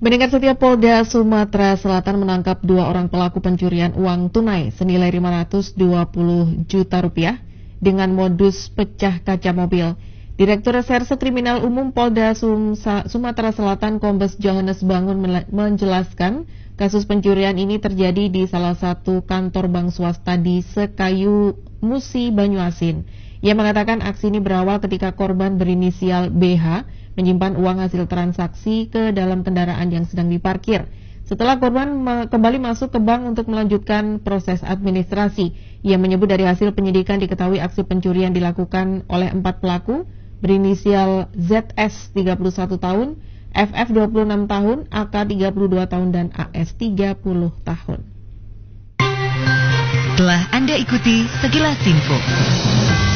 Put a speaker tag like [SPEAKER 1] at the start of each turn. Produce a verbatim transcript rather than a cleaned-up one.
[SPEAKER 1] Pendengar setia, Polda Sumatera Selatan menangkap dua orang pelaku pencurian uang tunai senilai lima ratus dua puluh juta rupiah dengan modus pecah kaca mobil. Direktur Reserse Kriminal Umum Polda Sumsa, Sumatera Selatan Kombes Johannes Bangun menjelaskan kasus pencurian ini terjadi di salah satu kantor bank swasta di Sekayu Musi, Banyuasin. Ia mengatakan aksi ini berawal ketika korban berinisial B H menyimpan uang hasil transaksi ke dalam kendaraan yang sedang diparkir. Setelah korban me- kembali masuk ke bank untuk melanjutkan proses administrasi, ia menyebut dari hasil penyidikan diketahui aksi pencurian dilakukan oleh empat pelaku berinisial Z S tiga puluh satu tahun, F F dua puluh enam tahun, A K tiga puluh dua tahun, dan A S tiga puluh tahun.
[SPEAKER 2] Telah Anda ikuti sekilas info.